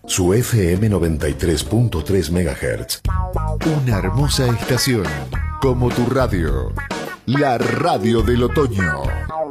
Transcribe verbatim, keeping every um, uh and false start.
Su F M noventa y tres punto tres megahertz. Una hermosa estación, como tu radio. La radio del otoño.